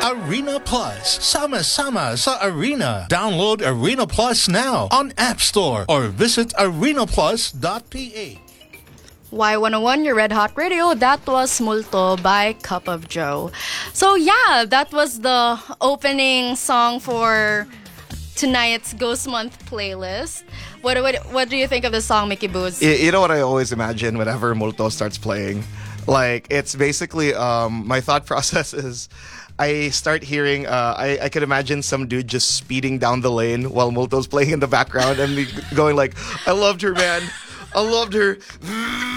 Arena Plus. Sama-sama sa Arena. Download Arena Plus now on App Store or visit arenaplus.ph. Y101, your Red Hot Radio. That was Multo by Cup of Joe. So yeah, that was the opening song for tonight's Ghost Month playlist. What do you think of the song, Mickey Booz? You know what I always imagine whenever Multo starts playing? Like, it's basically, my thought process is, I start hearing, I could imagine some dude just speeding down the lane while Multo's playing in the background and me going like, I loved her, man. I loved her.